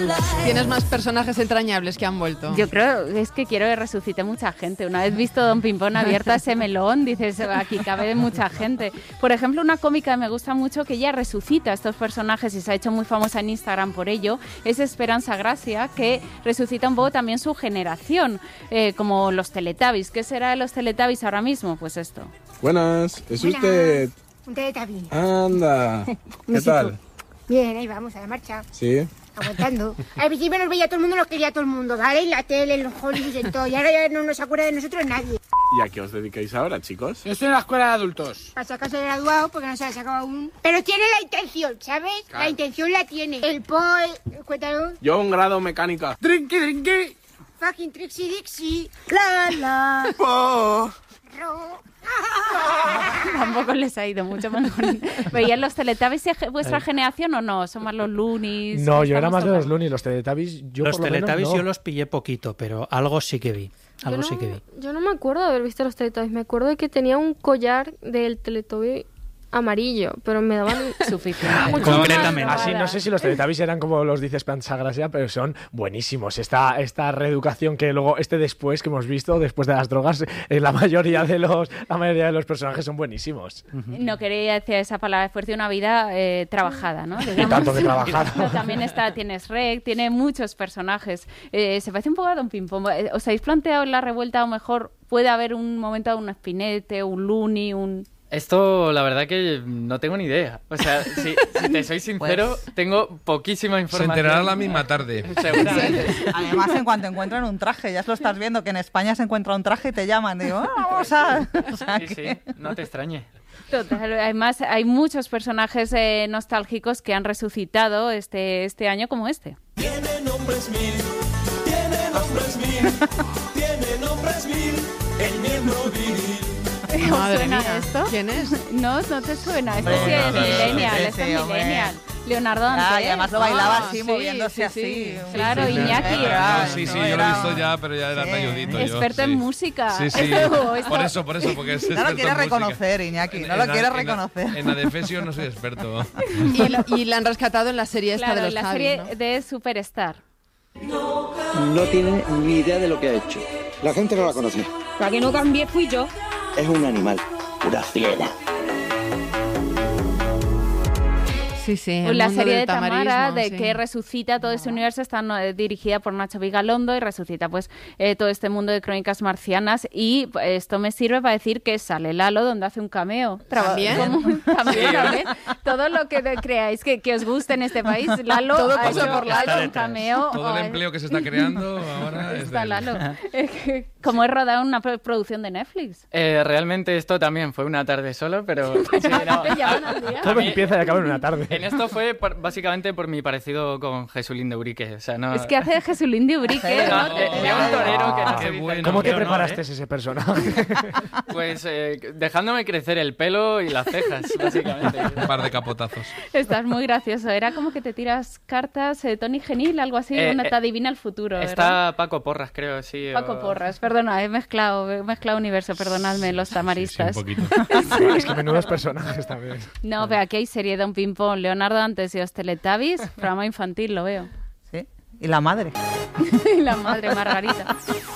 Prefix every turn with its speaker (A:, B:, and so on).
A: Tienes más personajes entrañables que han vuelto.
B: Yo creo, es que quiero que resucite mucha gente. Una vez visto Don Pimpón abierta ese melón, dices, aquí cabe mucha gente. Por ejemplo, una cómica que me gusta mucho, que ella resucita a estos personajes y se ha hecho muy famosa en Instagram por ello, es Esperanza Gracia, que resucita un poco también su generación, como los Teletubbies. ¿Qué será de los Teletubbies ahora mismo? Pues esto.
C: Buenas, ¿es usted?
D: Un Teletubby.
C: Anda, ¿qué tal?
D: Bien, ahí vamos, a la marcha.
C: Sí.
D: Aguantando. Al principio nos veía todo el mundo, nos quería todo el mundo, ¿vale? En la tele, en los Hollywood, en todo. Y ahora ya no nos acuerda de nosotros nadie.
C: ¿Y a qué os dedicáis ahora, chicos?
E: Yo estoy en la escuela de adultos.
D: Para sacarse de graduado, porque no se la sacado aún. Pero tiene la intención, ¿sabes?
C: Claro.
D: La intención la tiene. El cuéntalo.
C: Yo un grado mecánica.
E: Drinky, drinky.
D: Fucking Trixie Dixie. La, la.
C: Oh.
D: Ro.
B: Tampoco les ha ido mucho mejor. ¿Veían los Teletubbies vuestra generación o no? ¿Son más los Loonies?
F: No, yo era más de los Loonies. Los Teletubbies, yo
G: Los
F: por lo menos,
G: Teletubbies
F: no.
G: yo los pillé poquito, pero algo sí que vi.
H: Yo no me acuerdo de haber visto los Teletubbies. Me acuerdo de que tenía un collar del Teletubby amarillo, pero me daban
B: suficiente.
G: Concretamente.
F: Así, no sé si los Teletubbies eran como los dice Esperanza Gracia, pero son buenísimos. Esta reeducación que luego, después que hemos visto, después de las drogas, la mayoría de los personajes son buenísimos.
B: No quería decir esa palabra fuerte, una vida trabajada, ¿no?
F: Y tanto que trabajada.
B: Pero también tienes Rec, tiene muchos personajes. Se parece un poco a Don Pimpón. ¿Os habéis planteado en la revuelta, o mejor puede haber un momento, un Spinete, un Looney, un...
I: Esto, la verdad que no tengo ni idea. O sea, si te soy sincero, tengo poquísima información.
J: Se enterará la misma tarde.
I: Seguramente.
K: Además, en cuanto encuentran un traje, ya lo estás viendo, que en España se encuentra un traje y te llaman. Digo, vamos a... O sea,
I: Sí, no te extrañe.
B: Total, además hay muchos personajes nostálgicos que han resucitado este año como este.
L: Tiene nombres mil, tiene nombres mil, el miembro viril.
B: ¿Os suena
A: mía.
B: esto?
A: ¿Quién es?
B: No te suena. Este
K: Hombre,
B: sí es
K: no,
B: millennial,
K: sí,
B: este es
K: hombre.
B: millennial. Leonardo
K: Ah,
B: Dantes.
K: y además lo bailaba así,
A: sí,
K: moviéndose
A: sí.
K: así.
B: Claro, Iñaki.
J: Sí, yo lo he visto ya, pero ya era talludito.
B: Experto en música.
J: Sí.
B: Esto-
J: Por eso, porque es
K: No
J: experto
K: lo quiere
J: en
K: reconocer, Iñaki, no lo quiere reconocer.
J: En Adefesio no soy experto.
A: Y la han rescatado en la serie esta
B: Claro,
A: de los
B: la
A: Javis,
B: serie
A: ¿no?
B: de Superstar.
M: No tiene ni idea de lo que ha hecho. La gente no la conoce.
D: La que no cambié fui yo.
M: Es un animal, una fiera.
A: Sí, el
B: La
A: mundo
B: serie
A: del
B: de Tamara,
A: tamarismo,
B: de
A: sí.
B: que resucita todo este universo, está dirigida por Nacho Vigalondo y resucita pues todo este mundo de crónicas marcianas. Y esto me sirve para decir que sale Lalo, donde hace un cameo.
A: ¿También?
B: También. Todo lo que creáis que os guste en este país, Lalo
A: Todo
B: ha
A: pasa
B: hecho
A: por Lalo.
B: un cameo.
J: Todo el empleo que se está creando ahora es
B: Está
J: de él.
B: Lalo. Como he rodado una producción de Netflix.
I: Realmente esto también fue una tarde solo, pero... sí, no.
B: Te llaman al día.
F: Todo empieza y acaba en una tarde.
I: En esto fue básicamente por mi parecido con Jesulín de Urique. O sea, no...
B: Es que hace de Jesulín de Urique, ¿no?
I: de un torero que no se
J: qué
I: dice
J: bueno.
I: el
F: ¿Cómo te
I: nombre, ¿no?
F: preparaste ese personaje?
I: Pues dejándome crecer el pelo y las cejas, básicamente.
J: Un par de capotazos.
B: Estás muy gracioso. Era como que te tiras cartas, Tony Genil, algo así, donde te adivina el futuro, ¿verdad?
I: Está Paco Porras, creo, sí.
B: Paco Porras, perdona, he mezclado universo, perdonadme, los tamaristas.
J: Sí, un poquito.
F: Es que menudos personajes también.
B: No, pero aquí hay serie de un ping-pong, Leonardo Dantes y los Teletubbies, programa infantil, lo veo.
K: Sí, y la madre.
B: Y la madre Margarita.